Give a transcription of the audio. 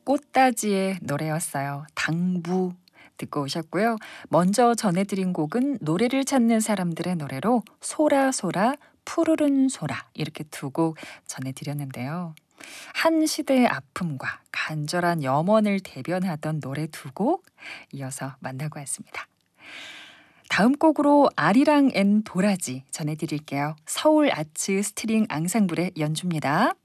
꽃다지의 노래였어요. 당부 듣고 오셨고요. 먼저 전해드린 곡은 노래를 찾는 사람들의 노래로 소라소라 푸르른 소라 이렇게 두 곡 전해드렸는데요. 한 시대의 아픔과 간절한 염원을 대변하던 노래 두 곡 이어서 만나고 왔습니다. 다음 곡으로 아리랑 앤 도라지 전해드릴게요. 서울 아츠 스트링 앙상블의 연주입니다.